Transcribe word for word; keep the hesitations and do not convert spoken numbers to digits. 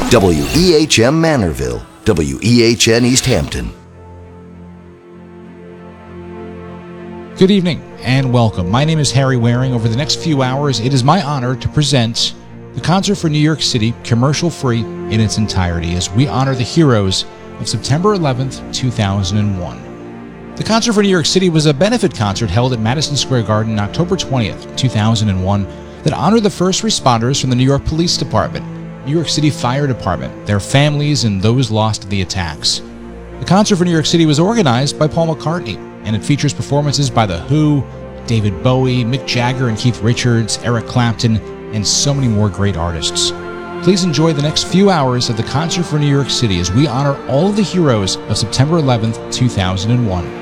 W E H M Manorville, W E H N East Hampton. Good evening and welcome. My name is Harry Waring. Over the next few hours, it is my honor to present the Concert for New York City, commercial-free in its entirety, as we honor the heroes of September eleventh, two thousand one. The Concert for New York City was a benefit concert held at Madison Square Garden on October twentieth, two thousand one that honored the first responders from the New York Police Department, New York City Fire Department, their families, and those lost in the attacks. The Concert for New York City was organized by Paul McCartney, and it features performances by The Who, David Bowie, Mick Jagger and Keith Richards, Eric Clapton, and so many more great artists. Please enjoy the next few hours of the Concert for New York City as we honor all of the heroes of September eleventh, two thousand one.